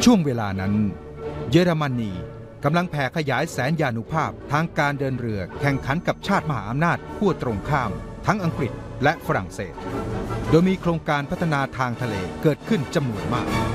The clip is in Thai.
ช่วงเวลานั้นเยอรมนีกำลังแผ่ขยายแสนยานุภาพทางการเดินเรือแข่งขันกับชาติมหาอำนาจขั้วตรงข้ามทั้งอังกฤษและฝรั่งเศสโดยมีโครงการพัฒนาทางทะเลเกิดขึ้นจำนวนมาก